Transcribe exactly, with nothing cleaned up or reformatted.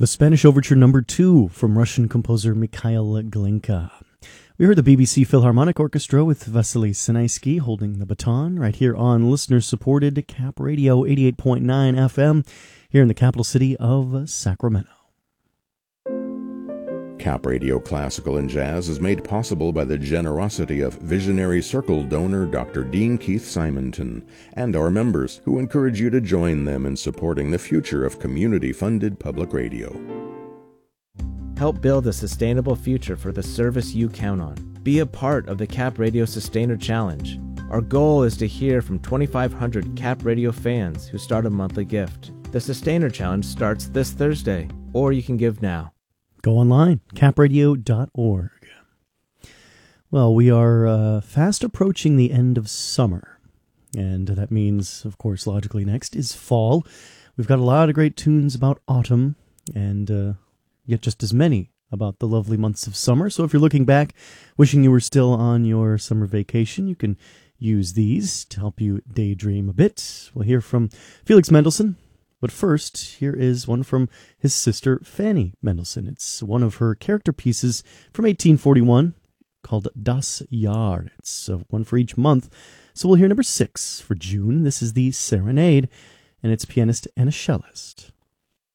The Spanish Overture Number two from Russian composer Mikhail Glinka. We heard the B B C Philharmonic Orchestra with Vasily Sinaisky holding the baton right here on listener-supported Cap Radio eighty-eight point nine F M here in the capital city of Sacramento. Cap Radio Classical and Jazz is made possible by the generosity of Visionary Circle donor Doctor Dean Keith Simonton and our members, who encourage you to join them in supporting the future of community-funded public radio. Help build a sustainable future for the service you count on. Be a part of the Cap Radio Sustainer Challenge. Our goal is to hear from twenty-five hundred Cap Radio fans who start a monthly gift. The Sustainer Challenge starts this Thursday, or you can give now. Go online, cap radio dot org. Well, we are uh, fast approaching the end of summer, and that means, of course, logically next is fall. We've got a lot of great tunes about autumn, and uh, yet just as many about the lovely months of summer. So if you're looking back, wishing you were still on your summer vacation, you can use these to help you daydream a bit. We'll hear from Felix Mendelssohn. But first, here is one from his sister, Fanny Mendelssohn. It's one of her character pieces from eighteen forty-one called Das Jahr. It's uh, one for each month. So we'll hear number six for June. This is the Serenade, and it's pianist and a cellist.